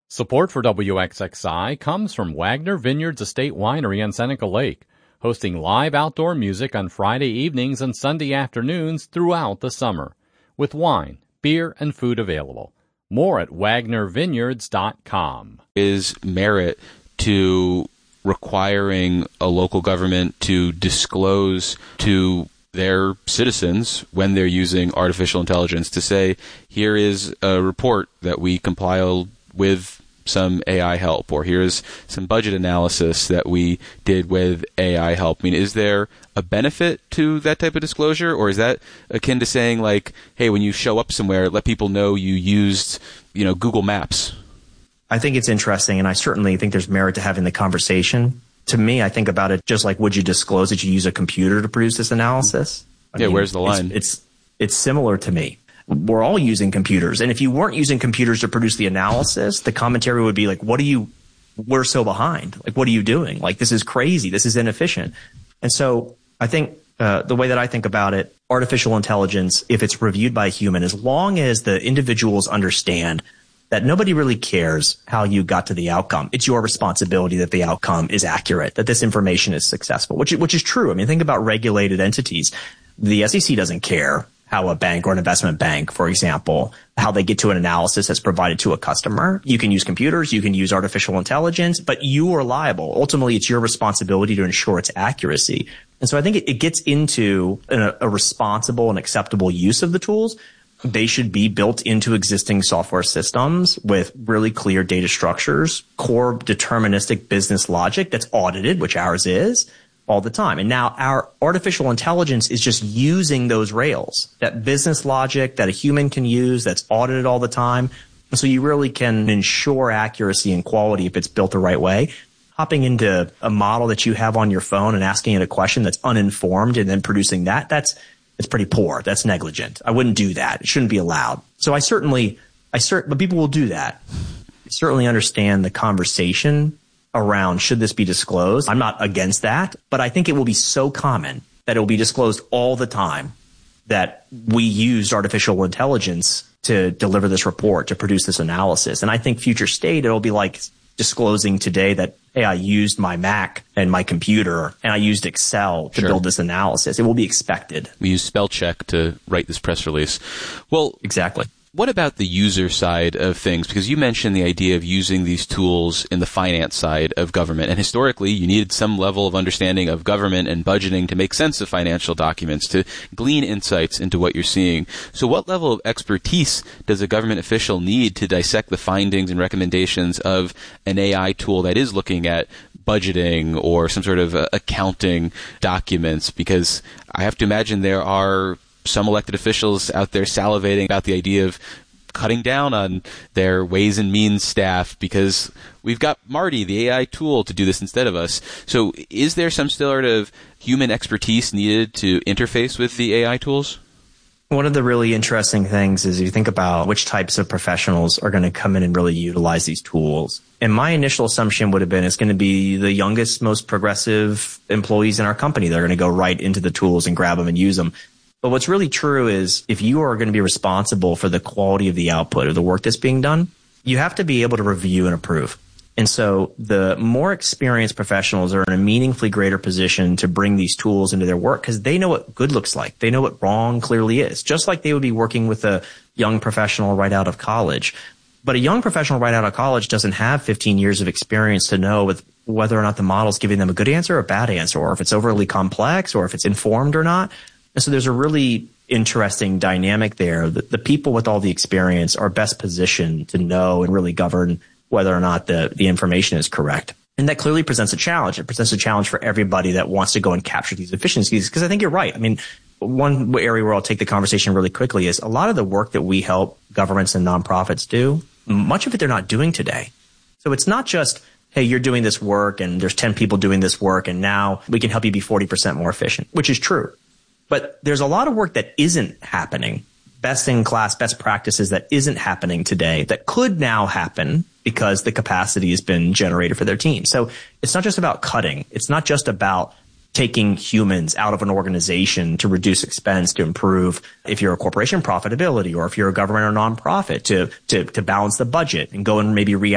Support for WXXI comes from Wagner Vineyards Estate Winery on Seneca Lake, hosting live outdoor music on Friday evenings and Sunday afternoons throughout the summer, with wine, beer, and food available. More at wagnervineyards.com. Is merit to requiring a local government to disclose to their citizens when they're using artificial intelligence to say, here is a report that we compiled with some AI help, or here's some budget analysis that we did with AI help. I mean, is there a benefit to that type of disclosure, or is that akin to saying, like, hey, when you show up somewhere, let people know you used, Google Maps? I think it's interesting, and I certainly think there's merit to having the conversation. To me, I think about it just like, would you disclose that you use a computer to produce this analysis? I mean, where's the line? It's similar to me. We're all using computers. And if you weren't using computers to produce the analysis, the commentary would be like, we're so behind. Like, what are you doing? Like, this is crazy. This is inefficient. And so I think the way that I think about it, artificial intelligence, if it's reviewed by a human, as long as the individuals understand that nobody really cares how you got to the outcome. It's your responsibility that the outcome is accurate, that this information is successful, which is true. I mean, think about regulated entities. The SEC doesn't care how a bank or an investment bank, for example, how they get to an analysis that's provided to a customer. You can use computers, you can use artificial intelligence, but you are liable. Ultimately, it's your responsibility to ensure its accuracy. And so I think it gets into a responsible and acceptable use of the tools. They should be built into existing software systems with really clear data structures, core deterministic business logic that's audited, which ours is, all the time. And now our artificial intelligence is just using those rails, that business logic that a human can use, that's audited all the time. So you really can ensure accuracy and quality if it's built the right way. Hopping into a model that you have on your phone and asking it a question that's uninformed and then producing it's pretty poor. That's negligent. I wouldn't do that. It shouldn't be allowed. So but people will do that. I certainly understand the conversation around should this be disclosed. I'm not against that, but I think it will be so common that it will be disclosed all the time that we used artificial intelligence to deliver this report, to produce this analysis. And I think future state, it'll be like disclosing today that, hey, I used my Mac and my computer and I used Excel to build this analysis. It will be expected. We use spell check to write this press release. Well, exactly. What about the user side of things? Because you mentioned the idea of using these tools in the finance side of government. And historically, you needed some level of understanding of government and budgeting to make sense of financial documents, to glean insights into what you're seeing. So what level of expertise does a government official need to dissect the findings and recommendations of an AI tool that is looking at budgeting or some sort of accounting documents? Because I have to imagine there are some elected officials out there salivating about the idea of cutting down on their Ways and Means staff because we've got Marty, the AI tool, to do this instead of us. So is there some sort of human expertise needed to interface with the AI tools? One of the really interesting things is you think about which types of professionals are going to come in and really utilize these tools. And my initial assumption would have been it's going to be the youngest, most progressive employees in our company. They're going to go right into the tools and grab them and use them. But what's really true is if you are going to be responsible for the quality of the output of the work that's being done, you have to be able to review and approve. And so the more experienced professionals are in a meaningfully greater position to bring these tools into their work because they know what good looks like. They know what wrong clearly is, just like they would be working with a young professional right out of college. But a young professional right out of college doesn't have 15 years of experience to know with whether or not the model's giving them a good answer or a bad answer, or if it's overly complex or if it's informed or not. And so there's a really interesting dynamic there. The people with all the experience are best positioned to know and really govern whether or not the information is correct. And that clearly presents a challenge. It presents a challenge for everybody that wants to go and capture these efficiencies. Because I think you're right. I mean, one area where I'll take the conversation really quickly is a lot of the work that we help governments and nonprofits do, much of it they're not doing today. So it's not just, hey, you're doing this work and there's 10 people doing this work and now we can help you be 40% more efficient, which is true. But there's a lot of work that isn't happening, best in class, best practices that isn't happening today that could now happen because the capacity has been generated for their team. So it's not just about cutting. It's not just about taking humans out of an organization to reduce expense, to improve, if you're a corporation, profitability, or if you're a government or nonprofit, to balance the budget and go and maybe